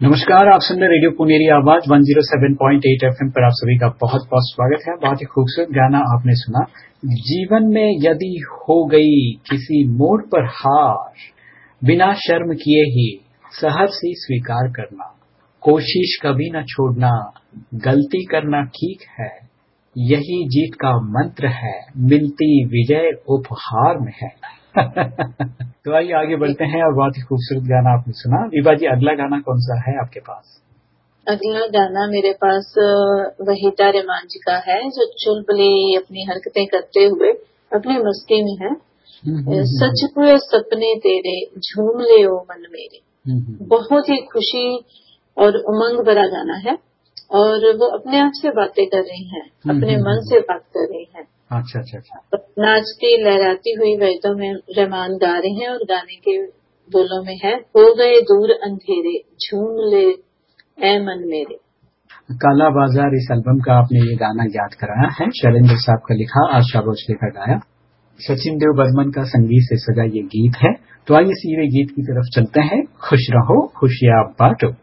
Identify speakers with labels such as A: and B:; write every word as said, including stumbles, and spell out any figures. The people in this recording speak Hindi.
A: नमस्कार, आप सुन रहे रेडियो पुनेरी आवाज एक सौ सात पॉइंट आठ एफएम पर। आप सभी का बहुत बहुत स्वागत है। बहुत ही खूबसूरत गाना आपने सुना। जीवन में यदि हो गई किसी मोड़ पर हार, बिना शर्म किए ही सहज ही स्वीकार करना, कोशिश कभी न छोड़ना, गलती करना ठीक है, यही जीत का मंत्र है, मिलती विजय उपहार में है। तो आइए आगे बढ़ते हैं। और बहुत ही खूबसूरत गाना आपने सुना। विभा जी, अगला गाना कौन सा है आपके पास?
B: अगला गाना मेरे पास वहीदा रहमान जी का है, जो चुलबुली अपनी हरकतें करते हुए अपनी मस्ती में है। सच हुए सपने तेरे, झूम ले ओ मन मेरे। बहुत ही खुशी और उमंग भरा गाना है और वो अपने आप से बातें कर रही हैं, अपने मन से बात कर रही हैं।
A: अच्छा अच्छा अच्छा।
B: नाचती लहराती हुई वहीदा में रहमान गा रहे हैं और गाने के बोलों में है, हो गए दूर अंधेरे, झूम ले ए मन मेरे।
A: काला बाजार इस एल्बम का आपने ये गाना याद कराया है। शैलेंद्र साहब का लिखा, आशा भोसले का गाया, सचिन देव बर्मन का संगीत से सजा ये गीत है। तो आइए सीधे गीत की तरफ चलते हैं। खुश रहो खुशियां बांटो।